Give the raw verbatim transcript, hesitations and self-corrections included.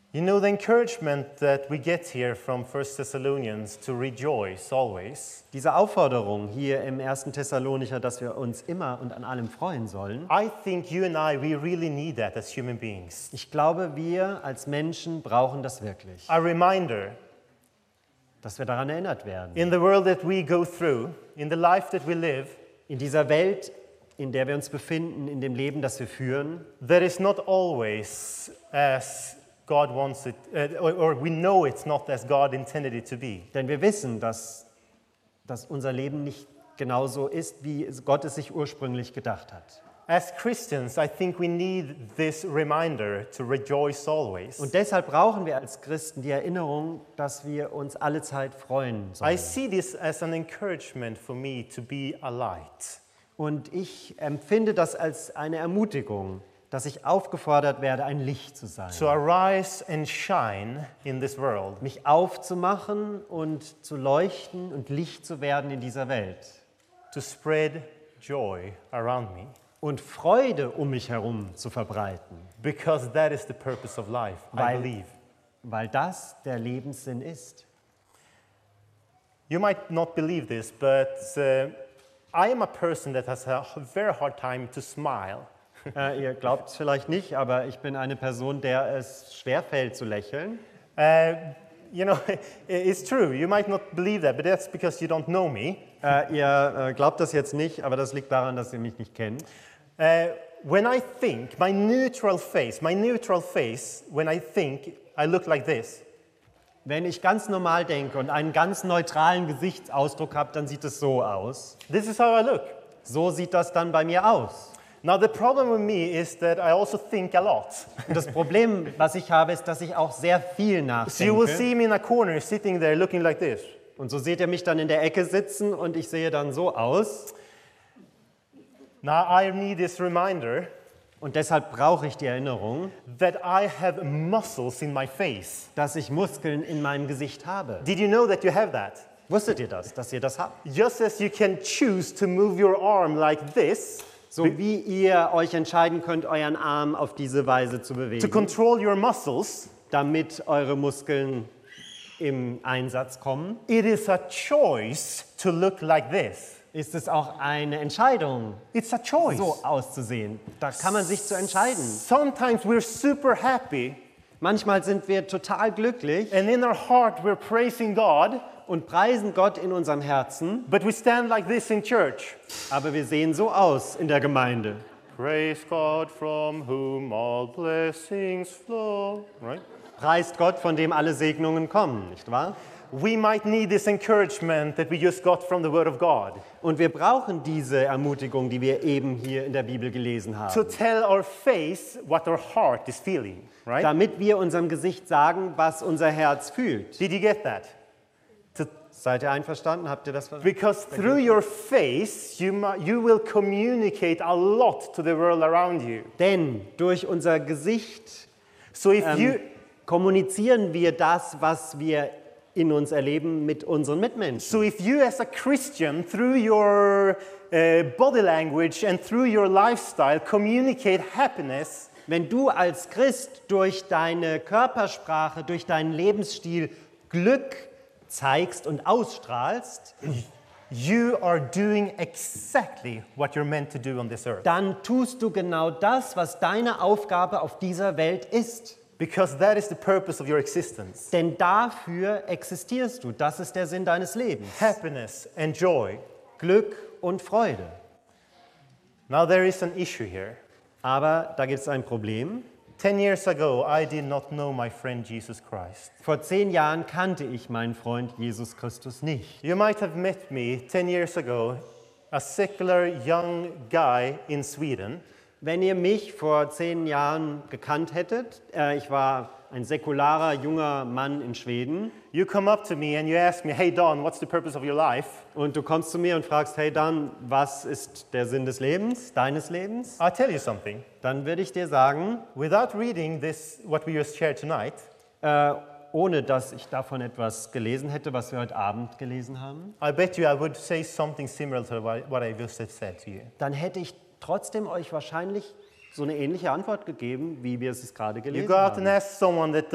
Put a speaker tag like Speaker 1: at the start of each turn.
Speaker 1: You know the encouragement that we get here from First Thessalonians to rejoice always.
Speaker 2: Diese Aufforderung hier im ersten Thessalonicher, dass wir uns immer und an allem freuen sollen.
Speaker 1: I think you and I, we really need that as human beings.
Speaker 2: Ich glaube, wir als Menschen brauchen das wirklich,
Speaker 1: A reminder
Speaker 2: dass wir daran erinnert werden.
Speaker 1: in the world that we go through, in the life that we live,
Speaker 2: In dieser Welt, in der wir uns befinden, in dem Leben, das wir führen,
Speaker 1: that is not always as God wants it, uh, or, or we know it's not as God intended it to be.
Speaker 2: denn wir wissen, dass, dass unser Leben nicht genauso ist, wie Gott es sich ursprünglich gedacht hat.
Speaker 1: As Christians, I think we need this reminder to rejoice always.
Speaker 2: Und deshalb brauchen wir als Christen die Erinnerung, dass wir uns alle Zeit freuen
Speaker 1: I
Speaker 2: sollen.
Speaker 1: see this as an encouragement for me to be a light.
Speaker 2: Und ich empfinde das als eine Ermutigung, dass ich aufgefordert werde, ein Licht zu sein.
Speaker 1: To arise and shine in this world.
Speaker 2: Mich aufzumachen und zu leuchten und Licht zu werden in dieser Welt.
Speaker 1: To spread joy around me.
Speaker 2: Und Freude um mich herum zu verbreiten,
Speaker 1: Because that is the purpose of life, I
Speaker 2: Weil-
Speaker 1: believe.
Speaker 2: weil das der Lebenssinn ist.
Speaker 1: You might not believe this, but uh, I am a person that has a very hard time to smile.
Speaker 2: Äh, ihr glaubt es vielleicht nicht, aber ich bin eine Person, der es schwerfällt zu lächeln.
Speaker 1: Uh, you know, it's true. You might not believe that, but that's because you don't know me.
Speaker 2: Äh, ihr äh, glaubt das jetzt nicht, aber das liegt daran, dass ihr mich nicht kennt.
Speaker 1: Uh, when I think, my neutral face, my neutral face, when I think, I look like this.
Speaker 2: Wenn ich ganz normal denke und einen ganz neutralen Gesichtsausdruck habe, dann sieht es so aus.
Speaker 1: This is how I look.
Speaker 2: So sieht das dann bei mir aus.
Speaker 1: Now, the problem with me is that I also think a lot.
Speaker 2: Und das Problem, was ich habe, ist, dass ich auch sehr viel
Speaker 1: So you will
Speaker 2: nachdenke.
Speaker 1: see me in a corner sitting there looking like this.
Speaker 2: Und so seht ihr mich dann in der Ecke sitzen und ich sehe dann so aus.
Speaker 1: Now, I need this reminder
Speaker 2: Und deshalb brauche ich die Erinnerung,
Speaker 1: that I have muscles in my face.
Speaker 2: dass ich Muskeln in meinem Gesicht habe.
Speaker 1: Did you know that you have that?
Speaker 2: Wusstet ihr das, dass ihr das habt?
Speaker 1: Just as you can choose to move your arm like this
Speaker 2: So wie ihr euch entscheiden könnt, euren Arm auf diese Weise zu
Speaker 1: to
Speaker 2: bewegen,
Speaker 1: control your muscles,
Speaker 2: damit eure Muskeln im Einsatz kommen,
Speaker 1: it is a choice to look like this.
Speaker 2: ist es auch eine Entscheidung,
Speaker 1: It's a choice.
Speaker 2: so auszusehen. Da kann man sich zu entscheiden.
Speaker 1: Sometimes we're super happy,
Speaker 2: Manchmal sind wir total glücklich
Speaker 1: and in our heart we're praising God,
Speaker 2: und preisen Gott in unserem Herzen,
Speaker 1: but we stand like this in church.
Speaker 2: aber wir sehen so aus in der Gemeinde.
Speaker 1: Praise God from whom all blessings flow. Right?
Speaker 2: Preist Gott, von dem alle Segnungen kommen, nicht wahr?
Speaker 1: We might need this encouragement that we just got from the Word of God
Speaker 2: Und wir brauchen diese Ermutigung, die wir eben hier in der Bibel gelesen
Speaker 1: to
Speaker 2: haben,
Speaker 1: tell our face what our heart is feeling. Right?
Speaker 2: damit wir unserem Gesicht sagen, was unser Herz fühlt.
Speaker 1: Did you get that? To,
Speaker 2: Seid ihr einverstanden? Habt ihr das verstanden?
Speaker 1: because through your face, you, mu- you will communicate a lot to the world around you.
Speaker 2: Denn durch unser Gesicht
Speaker 1: So if you,
Speaker 2: ähm, kommunizieren wir das, was wir in uns erleben, mit unseren Mitmenschen.
Speaker 1: so if you as a Christian, through your uh, body language and through your lifestyle, communicate happiness,
Speaker 2: Wenn du als Christ durch deine Körpersprache, durch deinen Lebensstil Glück zeigst und ausstrahlst,
Speaker 1: you are doing exactly what you're meant to do on this earth.
Speaker 2: dann tust du genau das, was deine Aufgabe auf dieser Welt ist.
Speaker 1: Because that is the purpose of your existence.
Speaker 2: Denn dafür existierst du. Das ist der Sinn deines Lebens.
Speaker 1: Happiness and joy.
Speaker 2: Glück und Freude.
Speaker 1: Now there is an issue here.
Speaker 2: Aber da gibt es ein Problem.
Speaker 1: Ten years ago, I did not know my friend Jesus Christ.
Speaker 2: Vor zehn Jahren kannte ich meinen Freund Jesus Christus nicht.
Speaker 1: You might have met me ten years ago, a secular young guy in Sweden.
Speaker 2: Wenn ihr mich vor zehn Jahren gekannt hättet, äh, ich war ein säkularer junger Mann in Schweden,
Speaker 1: You come up to me and you ask me, hey Don, what's the purpose of your life?
Speaker 2: und du kommst zu mir und fragst, hey Dan, was ist der Sinn des Lebens, deines Lebens?
Speaker 1: I'll tell you something.
Speaker 2: Dann würde ich dir sagen,
Speaker 1: Without reading this, what we just shared tonight,
Speaker 2: äh, ohne dass ich davon etwas gelesen hätte, was wir heute Abend gelesen haben,
Speaker 1: I bet you I would say something similar to what what I just said to you.
Speaker 2: dann hätte ich trotzdem euch wahrscheinlich so eine ähnliche Antwort gegeben, wie wir es gerade
Speaker 1: You
Speaker 2: gelesen
Speaker 1: go out and
Speaker 2: haben.
Speaker 1: ask someone that